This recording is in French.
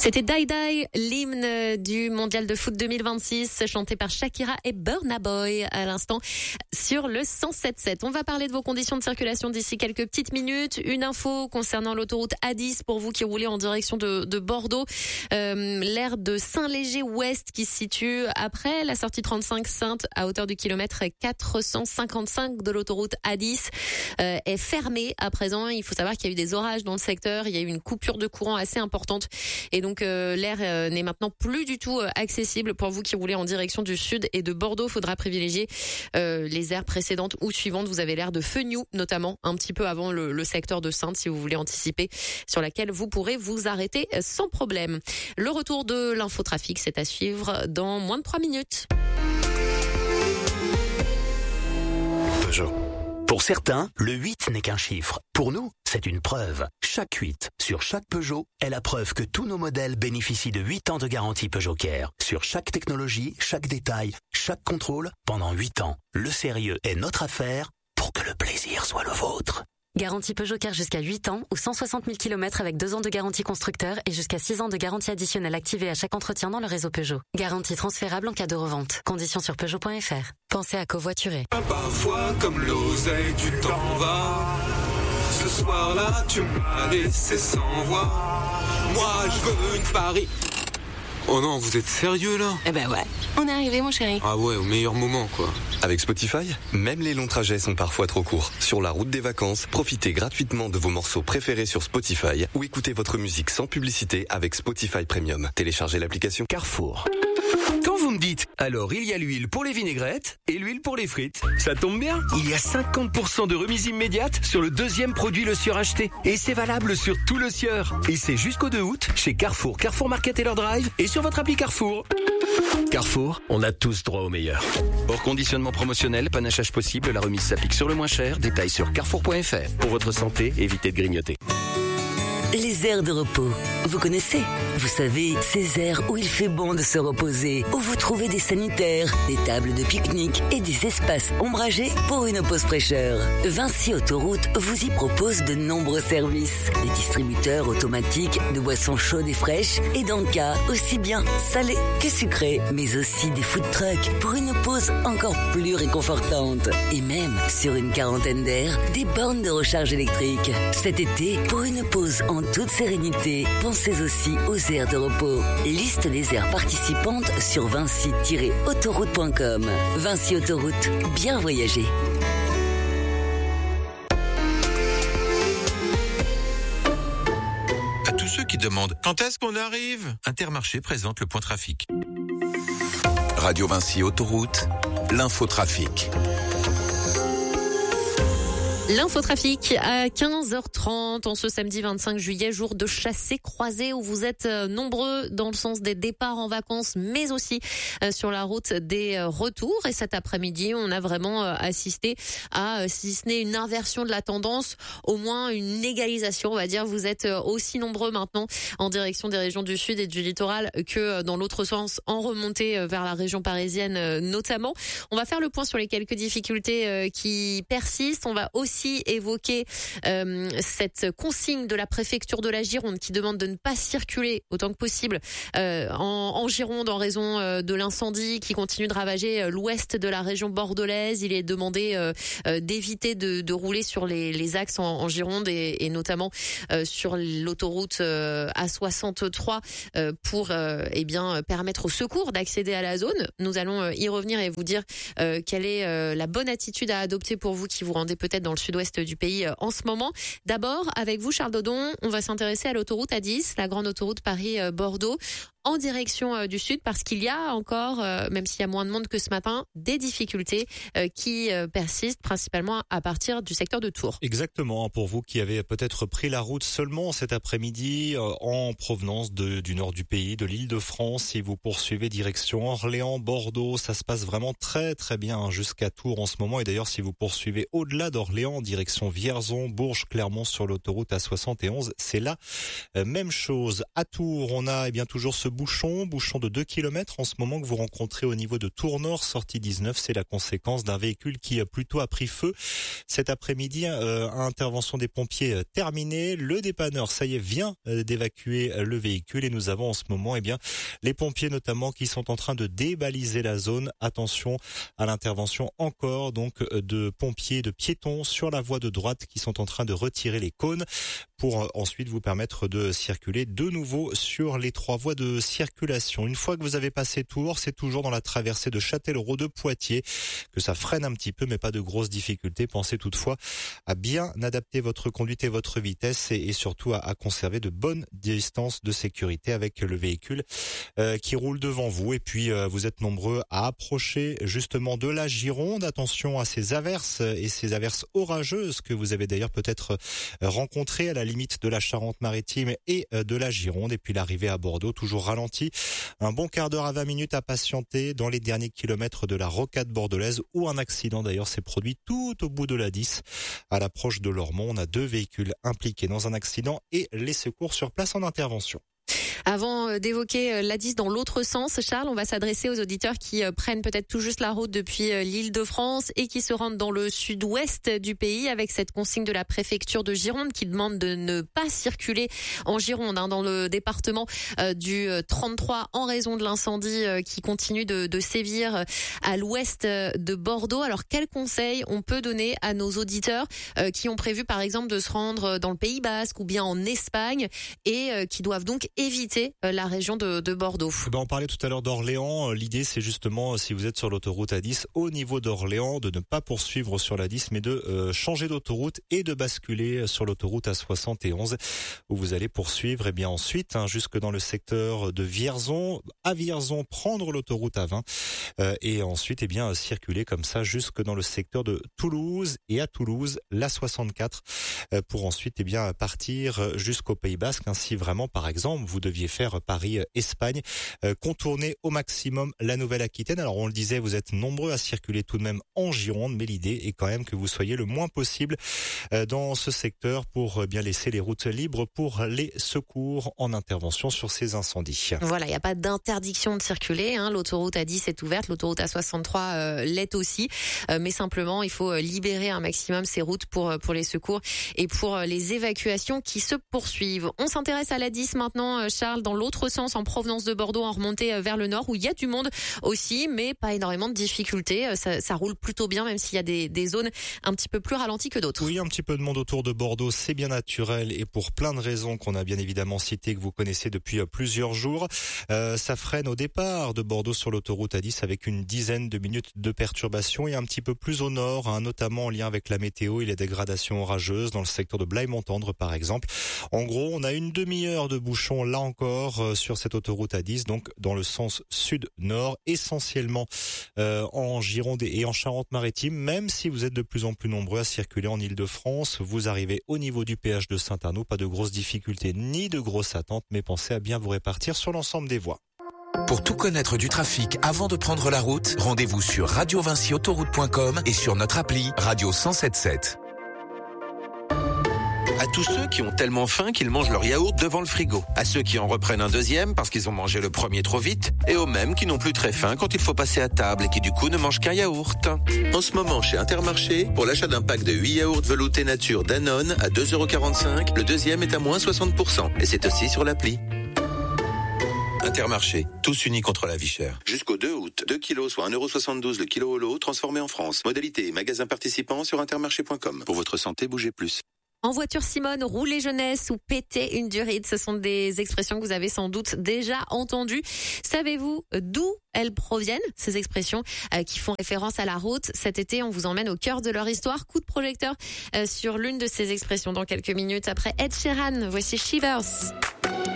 C'était Die Die, l'hymne du mondial de foot 2026, chanté par Shakira et Burna Boy à l'instant sur le 107.7. On va parler de vos conditions de circulation d'ici quelques petites minutes. Une info concernant l'autoroute A10 pour vous qui roulez en direction de Bordeaux. L'aire de Saint-Léger-Ouest qui se situe après la sortie 35 Sainte à hauteur du kilomètre 455 de l'autoroute A10 est fermée à présent. Il faut savoir qu'il y a eu des orages dans le secteur. Il y a eu une coupure de courant assez importante. Et donc l'air n'est maintenant plus du tout accessible pour vous qui roulez en direction du sud et de Bordeaux. Faudra privilégier les aires précédentes ou suivantes. Vous avez l'aire de Fenioux notamment, un petit peu avant le secteur de Sainte si vous voulez anticiper, sur laquelle vous pourrez vous arrêter sans problème. Le retour de l'infotrafic, c'est à suivre dans moins de 3 minutes. Peugeot. Pour certains, le 8 n'est qu'un chiffre. Pour nous, c'est une preuve. Chaque 8 sur chaque Peugeot est la preuve que tous nos modèles bénéficient de 8 ans de garantie Peugeot Care. Sur chaque technologie, chaque détail, chaque contrôle, pendant 8 ans. Le sérieux est notre affaire pour que le plaisir soit le vôtre. Garantie Peugeot Care jusqu'à 8 ans ou 160 000 km avec 2 ans de garantie constructeur et jusqu'à 6 ans de garantie additionnelle activée à chaque entretien dans le réseau Peugeot. Garantie transférable en cas de revente. Conditions sur Peugeot.fr. Pensez à covoiturer. Parfois comme l'oseille tu t'en vas. Ce soir-là tu m'as laissé sans voix. Moi je veux une Paris. Oh non, vous êtes sérieux là? Eh ben ouais, on est arrivé mon chéri. Ah ouais, au meilleur moment quoi. Avec Spotify, même les longs trajets sont parfois trop courts. Sur la route des vacances, profitez gratuitement de vos morceaux préférés sur Spotify ou écoutez votre musique sans publicité avec Spotify Premium. Téléchargez l'application Carrefour. Quand vous me dites, alors il y a l'huile pour les vinaigrettes et l'huile pour les frites, ça tombe bien, il y a 50% de remise immédiate sur le deuxième produit Le Sieur acheté. Et c'est valable sur tout Le Sieur. Et c'est jusqu'au 2 août chez Carrefour, Carrefour Market et leur drive et sur votre appli Carrefour. Carrefour, on a tous droit au meilleur. Hors conditionnement promotionnel, panachage possible, la remise s'applique sur le moins cher. Détails sur carrefour.fr. Pour votre santé, évitez de grignoter. Les aires de repos, vous connaissez? Vous savez, ces aires où il fait bon de se reposer, où vous trouvez des sanitaires, des tables de pique-nique et des espaces ombragés pour une pause fraîcheur. Vinci Autoroute vous y propose de nombreux services. Des distributeurs automatiques de boissons chaudes et fraîches et dans le cas aussi bien salées que sucrées, mais aussi des food trucks pour une pause encore plus réconfortante. Et même, sur une quarantaine d'aires, des bornes de recharge électrique. Cet été, pour une pause en toute sérénité, pensez aussi aux aires de repos. Liste des aires participantes sur vinci-autoroute.com. Vinci Autoroute, bien voyager. À tous ceux qui demandent quand est-ce qu'on arrive, Intermarché présente le point trafic. Radio Vinci Autoroute, l'infotrafic. L'infotrafic à 15h30 en ce samedi 25 juillet, jour de chassé-croisé où vous êtes nombreux dans le sens des départs en vacances, mais aussi sur la route des retours. Et cet après-midi, on a vraiment assisté à, si ce n'est une inversion de la tendance, au moins une égalisation, on va dire. Vous êtes aussi nombreux maintenant en direction des régions du sud et du littoral que dans l'autre sens, en remontée vers la région parisienne notamment. On va faire le point sur les quelques difficultés qui persistent. On va aussi évoquer cette consigne de la préfecture de la Gironde qui demande de ne pas circuler autant que possible en Gironde en raison de l'incendie qui continue de ravager l'ouest de la région bordelaise. Il est demandé d'éviter de rouler sur les axes en Gironde et notamment sur l'autoroute A63 pour permettre aux secours d'accéder à la zone. Nous allons y revenir et vous dire quelle est la bonne attitude à adopter pour vous qui vous rendez peut-être dans le sud-ouest du pays en ce moment. D'abord, avec vous Charles Dodon, on va s'intéresser à l'autoroute A10, la grande autoroute Paris-Bordeaux, en direction du sud, parce qu'il y a encore, même s'il y a moins de monde que ce matin, des difficultés qui persistent, principalement à partir du secteur de Tours. Exactement, pour vous qui avez peut-être pris la route seulement cet après-midi en provenance du nord du pays, de l'Île-de-France, si vous poursuivez direction Orléans, Bordeaux, ça se passe vraiment très très bien jusqu'à Tours en ce moment. Et d'ailleurs, si vous poursuivez au-delà d'Orléans, en direction Vierzon, Bourges, Clermont sur l'autoroute A71, c'est la même chose. À Tours, on a toujours ce bouchon de 2 km en ce moment que vous rencontrez au niveau de Tours-Nord, sortie 19. C'est la conséquence d'un véhicule qui plutôt a pris feu cet après-midi. Intervention des pompiers terminée. Le dépanneur, ça y est, vient d'évacuer le véhicule et nous avons en ce moment, les pompiers notamment qui sont en train de débaliser la zone. Attention à l'intervention encore donc de pompiers, de piétons sur la voie de droite qui sont en train de retirer les cônes pour ensuite vous permettre de circuler de nouveau sur les 3 voies de circulation. Une fois que vous avez passé Tours, c'est toujours dans la traversée de Châtellerault de Poitiers que ça freine un petit peu, mais pas de grosses difficultés. Pensez toutefois à bien adapter votre conduite et votre vitesse et surtout à conserver de bonnes distances de sécurité avec le véhicule qui roule devant vous. Et puis vous êtes nombreux à approcher justement de la Gironde. Attention à ces averses et ces averses orageuses que vous avez d'ailleurs peut-être rencontrées à la limite de la Charente-Maritime et de la Gironde. Et puis l'arrivée à Bordeaux, toujours ralentie. Un bon quart d'heure à 20 minutes à patienter dans les derniers kilomètres de la rocade bordelaise où un accident d'ailleurs s'est produit tout au bout de la 10. À l'approche de Lormont, on a 2 véhicules impliqués dans un accident et les secours sur place en intervention. Avant d'évoquer l'A10 dans l'autre sens, Charles, on va s'adresser aux auditeurs qui prennent peut-être tout juste la route depuis l'Île-de-France et qui se rendent dans le sud-ouest du pays avec cette consigne de la préfecture de Gironde qui demande de ne pas circuler en Gironde, dans le département du 33 en raison de l'incendie qui continue de sévir à l'ouest de Bordeaux. Alors, quels conseils on peut donner à nos auditeurs qui ont prévu par exemple de se rendre dans le Pays Basque ou bien en Espagne et qui doivent donc éviter la région de Bordeaux? On parlait tout à l'heure d'Orléans. L'idée, c'est justement, si vous êtes sur l'autoroute A10, au niveau d'Orléans, de ne pas poursuivre sur la 10, mais de changer d'autoroute et de basculer sur l'autoroute A71, où vous allez poursuivre, ensuite, jusque dans le secteur de Vierzon. À Vierzon, prendre l'autoroute A20, et ensuite, circuler comme ça jusque dans le secteur de Toulouse, et à Toulouse, l'A64, pour ensuite, partir jusqu'au Pays Basque. Ainsi, vraiment, par exemple, vous deviez faire Paris-Espagne, contourner au maximum la Nouvelle-Aquitaine. Alors on le disait, vous êtes nombreux à circuler tout de même en Gironde, mais l'idée est quand même que vous soyez le moins possible dans ce secteur pour bien laisser les routes libres pour les secours en intervention sur ces incendies. Voilà, il n'y a pas d'interdiction de circuler, l'autoroute A10 est ouverte, l'autoroute A63 l'est aussi, mais simplement il faut libérer un maximum ces routes pour les secours et pour les évacuations qui se poursuivent. On s'intéresse à l'A10 maintenant, Charles, dans l'autre sens, en provenance de Bordeaux, en remontée vers le nord, où il y a du monde aussi, mais pas énormément de difficultés. Ça roule plutôt bien, même s'il y a des zones un petit peu plus ralenties que d'autres. Oui, un petit peu de monde autour de Bordeaux, c'est bien naturel et pour plein de raisons qu'on a bien évidemment citées, que vous connaissez depuis plusieurs jours. Ça freine au départ de Bordeaux sur l'autoroute A10 avec une dizaine de minutes de perturbation et un petit peu plus au nord, notamment en lien avec la météo et les dégradations orageuses dans le secteur de Blaye-Montendre par exemple. En gros, on a une demi-heure de bouchon là encore sur cette autoroute A10, donc dans le sens sud-nord, essentiellement en Gironde et en Charente-Maritime. Même si vous êtes de plus en plus nombreux à circuler en Île-de-France, vous arrivez au niveau du péage de Saint-Arnaud, pas de grosses difficultés ni de grosses attentes, mais pensez à bien vous répartir sur l'ensemble des voies. Pour tout connaître du trafic avant de prendre la route, rendez-vous sur radiovincyautoroute.com et sur notre appli Radio 107.7. À tous ceux qui ont tellement faim qu'ils mangent leur yaourt devant le frigo. À ceux qui en reprennent un deuxième parce qu'ils ont mangé le premier trop vite. Et aux mêmes qui n'ont plus très faim quand il faut passer à table et qui du coup ne mangent qu'un yaourt. En ce moment chez Intermarché, pour l'achat d'un pack de 8 yaourts veloutés nature Danone à 2,45 €, le deuxième est à moins 60%. Et c'est aussi sur l'appli. Intermarché, tous unis contre la vie chère. Jusqu'au 2 août, 2 kilos soit 1,72 € le kilo au lot, transformé en France. Modalité et magasin participant sur intermarché.com. Pour votre santé, bougez plus. En voiture, Simone, rouler jeunesse ou péter une durite, ce sont des expressions que vous avez sans doute déjà entendues. Savez-vous d'où elles proviennent, ces expressions qui font référence à la route? Cet été, on vous emmène au cœur de leur histoire. Coup de projecteur sur l'une de ces expressions dans quelques minutes après Ed Sheeran. Voici Shivers.